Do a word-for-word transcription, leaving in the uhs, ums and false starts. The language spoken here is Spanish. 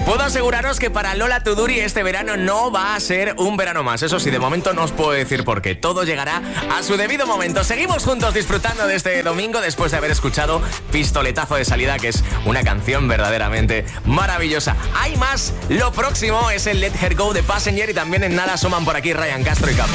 Puedo aseguraros que para Lola Tuduri este verano no va a ser un verano más. Eso sí, de momento no os puedo decir por qué. Todo llegará a su debido momento. Seguimos juntos disfrutando de este domingo después de haber escuchado Pistoletazo de Salida, que es una canción verdaderamente maravillosa. Hay más. Lo próximo es el Let Her Go de Passenger y también en nada asoman por aquí Ryan Castro y Capo.